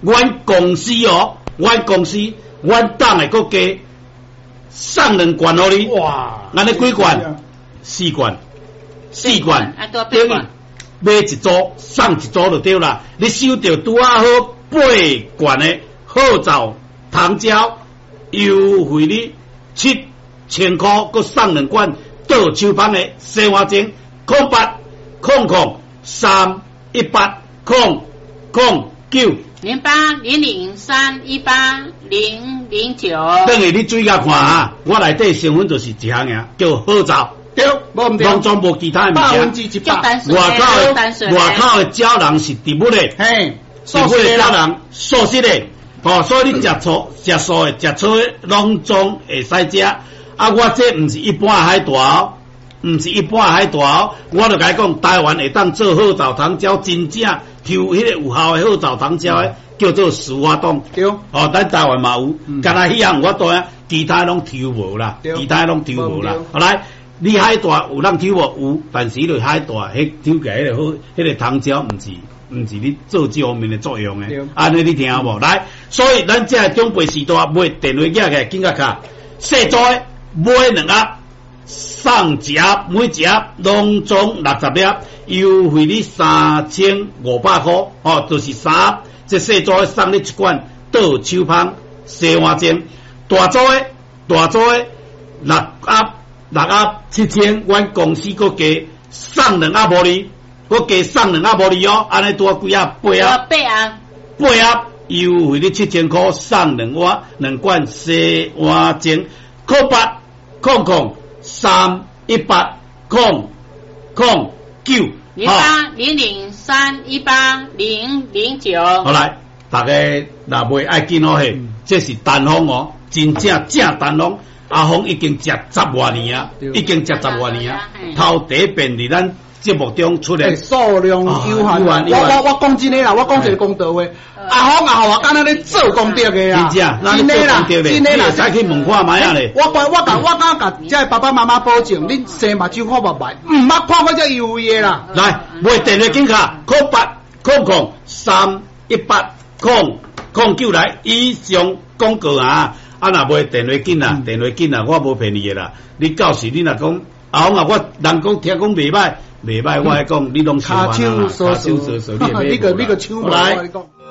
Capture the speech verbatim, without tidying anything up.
阮公司哦，阮公司，阮党会搁加送两罐互你。 哇！ 安尼几罐？四罐，四罐， 啊，多八罐。 买一组送一组就对啦。你收到拄啊好八罐的好枣糖胶，优惠你七千块，搁送两罐倒手芳的生活精，空八空空三一八空空九零八零零三一八零零九。 等下你注意下看啊，我内底成分就是一项呀，叫好枣。 对，无毋对， 当中无其他的物百分件。 之一百。 外口的外口的胶囊是植物的， 嘿， 植物的胶囊素食的，哦，所以你食醋、食素的、食草的，拢总会使食。啊，我这毋是一般的海大哦，毋是一般的海大哦，我就甲你讲，台湾会当做好枣糖胶，真正抽迄个有效的好枣糖胶的，叫做石花冻。 对， 哦，咱台湾嘛有，干那迄样我当然其他拢抽无啦，其他拢抽无啦。好来。你海大有人抽无有，但是迄个海大迄抽起来迄个好，迄个糖胶毋是毋是你做这方面的作用诶。安尼你听有无？来，所以咱这长辈时代买电话寄起来，紧甲卡，细组诶买两盒，送一盒，每一盒拢总六十粒，优惠你三千五百块，哦，就是三盒。这细组诶送你一罐倒手芳西瓜精，大组诶大组诶六盒。六盒七千，阮公司搁加送两盒无你，搁加送两盒无你哦，安尼多几盒？八盒。 八盒。 八盒优惠你七千块，送两碗两罐西瓜精，空八空空三一八空空九。 零八零零三一八零零九。 好来，大家若袂爱紧哦嘿，这是单方哦，真正正单方。阿峰已经食十外年啊，已经食十外年啊，头第一遍伫咱节目中出来， 数量有限。我我我讲真诶啦，我讲一个公道话，阿峰啊，我敢若咧做功德诶啦， 真诶啦，真诶啦，使去问看卖啊咧。 我我我甲我敢甲即爸爸妈妈保证，恁生目睭看目白，毋捌看过遮优惠诶啦。 来，买电话紧卡，空八空空三一八空空九来以上广告啊。啊，若买电话紧啦，电话紧啦，我无骗你诶啦。你到时你若讲，啊，我我人讲听讲袂歹，袂歹，我来讲，你拢喜欢啦，手手手，你你个你个抢无我讲。